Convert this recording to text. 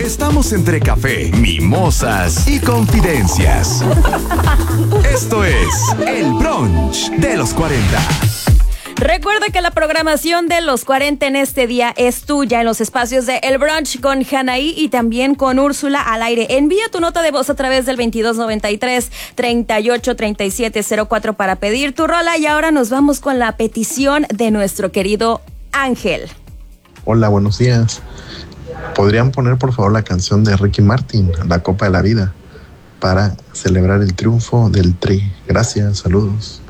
Estamos entre café, mimosas y confidencias. Esto es El Brunch de los 40. Recuerda que la programación de los 40 en este día es tuya en los espacios de El Brunch con Hanaí y también con Úrsula al aire. Envía tu nota de voz a través del 2293-383704 para pedir tu rola. Y ahora nos vamos con la petición de nuestro querido Ángel. Hola, buenos días. ¿Podrían poner por favor la canción de Ricky Martin, La Copa de la Vida, para celebrar el triunfo del Tri? Gracias, saludos.